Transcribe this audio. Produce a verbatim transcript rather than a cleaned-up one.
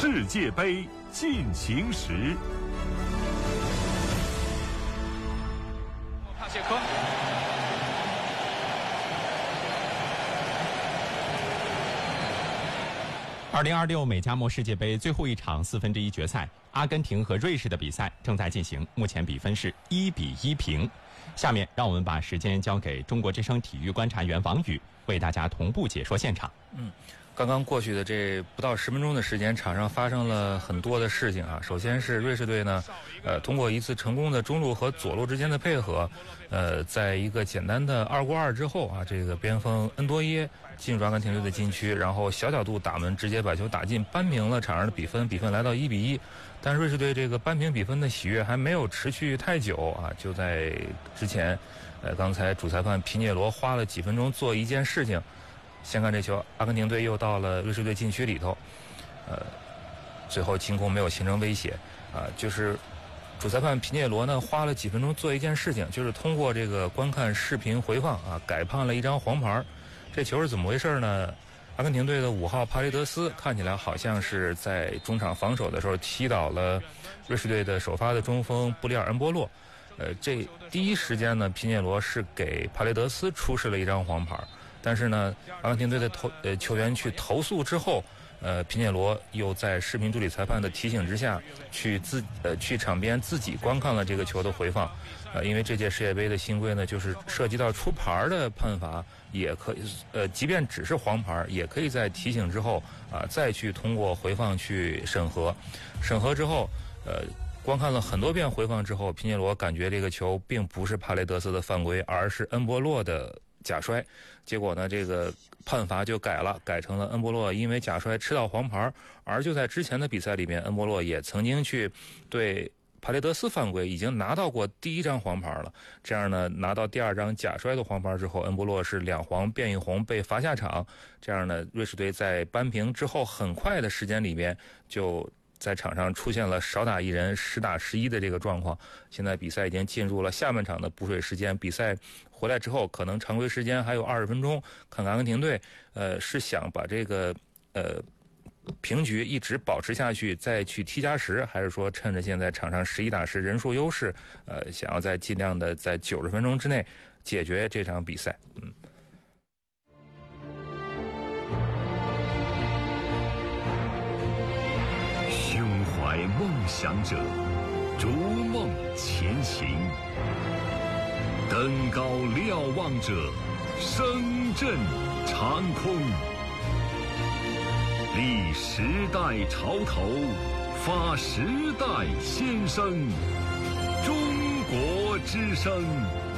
世界杯进行时。 帕谢科。 二零二六美加墨世界杯最后一场四分之一决赛，阿根廷和瑞士的比赛正在进行，目前比分是一比一平。下面让我们把时间交给中国之声体育观察员王宇，为大家同步解说现场。 嗯，刚刚过去的这不到十分钟的时间，场上发生了很多的事情啊。首先是瑞士队呢，呃，通过一次成功的中路和左路之间的配合，呃，在一个简单的二过二之后啊，这个边锋恩多耶进入阿根廷队的禁区，然后小角度打门，直接把球打进，扳平了场上的比分，比分来到一比一。但瑞士队这个扳平比分的喜悦还没有持续太久啊，就在之前，呃，刚才主裁判皮涅罗花了几分钟做一件事情。先看这球，阿根廷队又到了瑞士队禁区里头，呃，最后进攻没有形成威胁啊、呃，就是主裁判皮涅罗呢花了几分钟做一件事情，就是通过这个观看视频回放啊，改判了一张黄牌。这球是怎么回事呢？阿根廷队的五号帕雷德斯看起来好像是在中场防守的时候踢倒了瑞士队的首发的中锋布里尔恩波洛，呃，这第一时间呢，皮涅罗是给帕雷德斯出示了一张黄牌。但是呢，阿根廷队的投呃球员去投诉之后，呃，皮涅罗又在视频助理裁判的提醒之下，去自呃去场边自己观看了这个球的回放，呃，因为这届世界杯的新规呢，就是涉及到出牌的判罚，也可以呃，即便只是黄牌，也可以在提醒之后啊、呃，再去通过回放去审核，审核之后，呃。观看了很多遍回放之后，皮涅罗感觉这个球并不是帕雷德斯的犯规，而是恩波洛的假摔。结果呢，这个判罚就改了，改成了恩波洛因为假摔吃到黄牌。而就在之前的比赛里面，恩波洛也曾经去对帕雷德斯犯规，已经拿到过第一张黄牌了。这样呢，拿到第二张假摔的黄牌之后，恩波洛是两黄变一红被罚下场。这样呢，瑞士队在扳平之后很快的时间里面就在场上出现了少打一人十打十一的这个状况。现在比赛已经进入了下半场的补水时间，比赛回来之后可能常规时间还有二十分钟，看看阿根廷队呃是想把这个呃平局一直保持下去再去踢加时，还是说趁着现在场上十一打十人数优势，呃想要在尽量的在九十分钟之内解决这场比赛。嗯胸怀梦想者，逐梦前行；登高瞭望者，声震长空。立时代潮头，发时代先声。中国之声。